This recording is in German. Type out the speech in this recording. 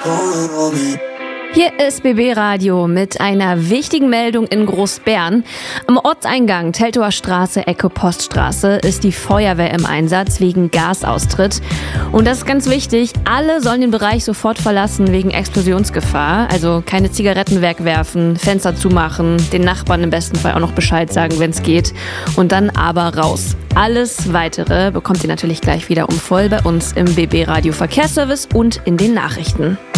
Hier ist BB Radio mit einer wichtigen Meldung in Großbären. Am Ortseingang Teltower Straße, Ecke Poststraße ist die Feuerwehr im Einsatz wegen Gasaustritt. Und das ist ganz wichtig, alle sollen den Bereich sofort verlassen wegen Explosionsgefahr. Also keine Zigaretten wegwerfen, Fenster zumachen, den Nachbarn im besten Fall auch noch Bescheid sagen, wenn es geht. Und dann aber raus. Alles Weitere bekommt ihr natürlich gleich wieder voll bei uns im BB Radio Verkehrsservice und in den Nachrichten.